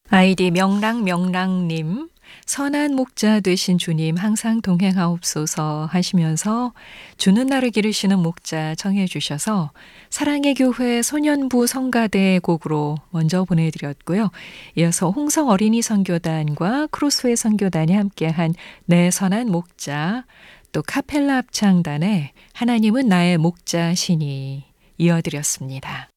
아이디 명랑명랑님, 선한 목자 되신 주님 항상 동행하옵소서 하시면서 주는 나를 기르시는 목자 청해 주셔서 사랑의 교회 소년부 성가대 곡으로 먼저 보내드렸고요. 이어서 홍성 어린이 선교단과 크로스웨이 선교단이 함께한 내 선한 목자, 또 카펠라 합창단의 하나님은 나의 목자시니 이어드렸습니다.